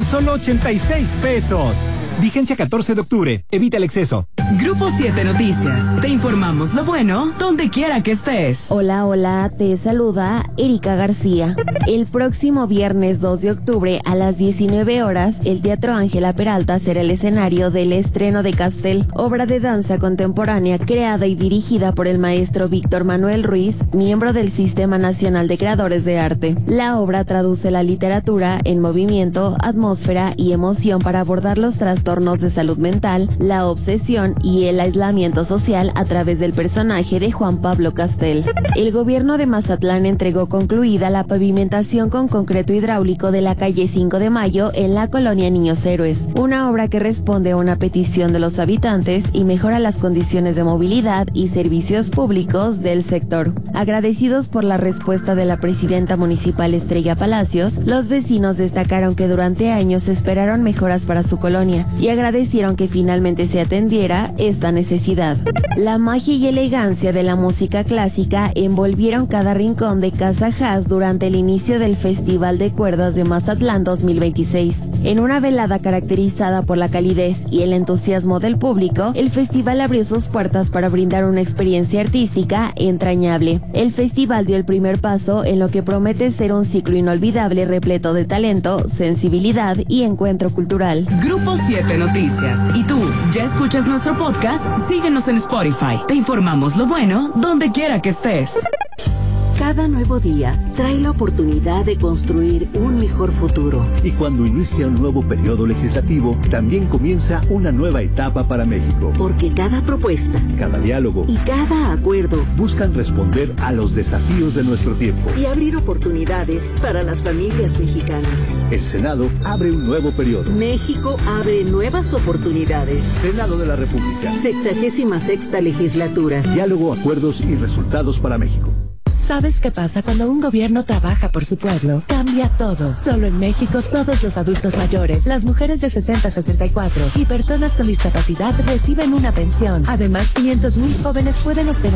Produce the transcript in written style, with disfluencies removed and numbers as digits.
solo 86 pesos. Vigencia 14 de octubre. Evita el exceso. Grupo 7 Noticias. Te informamos lo bueno donde quiera que estés. Hola, te saluda Erika García. El próximo viernes 2 de octubre a las 19 horas, el Teatro Ángela Peralta será el escenario del estreno de Castel, obra de danza contemporánea creada y dirigida por el maestro Víctor Manuel Ruiz, miembro del Sistema Nacional de Creadores de Arte. La obra traduce la literatura en movimiento, atmósfera y emoción para abordar los trastornos de salud mental, la obsesión y el aislamiento social a través del personaje de Juan Pablo Castel. El gobierno de Mazatlán entregó concluida la pavimentación con concreto hidráulico de la calle 5 de Mayo en la colonia Niños Héroes, una obra que responde a una petición de los habitantes y mejora las condiciones de movilidad y servicios públicos del sector. Agradecidos por la respuesta de la presidenta municipal Estrella Palacios, los vecinos destacaron que durante años esperaron mejoras para su colonia y agradecieron que finalmente se atendiera esta necesidad. La magia y elegancia de la música clásica envolvieron cada rincón de Casa Haas durante el inicio del Festival de Cuerdas de Mazatlán 2026. En una velada caracterizada por la calidez y el entusiasmo del público, el festival abrió sus puertas para brindar una experiencia artística entrañable. El festival dio el primer paso en lo que promete ser un ciclo inolvidable repleto de talento, sensibilidad y encuentro cultural. Grupo 7 Noticias. ¿Y tú, ya escuchas nuestro podcast? Síguenos en Spotify. Te informamos lo bueno donde quiera que estés. Cada nuevo día trae la oportunidad de construir un mejor futuro. Y cuando inicia un nuevo periodo legislativo, también comienza una nueva etapa para México. Porque cada propuesta, cada diálogo y cada acuerdo buscan responder a los desafíos de nuestro tiempo y abrir oportunidades para las familias mexicanas. El Senado abre un nuevo periodo. México abre nuevas oportunidades. Senado de la República. 66ª legislatura. Diálogo, acuerdos y resultados para México. ¿Sabes qué pasa cuando un gobierno trabaja por su pueblo? Cambia todo. Solo en México, todos los adultos mayores, las mujeres de 60 a 64 y personas con discapacidad reciben una pensión. Además, 500,000 jóvenes pueden obtener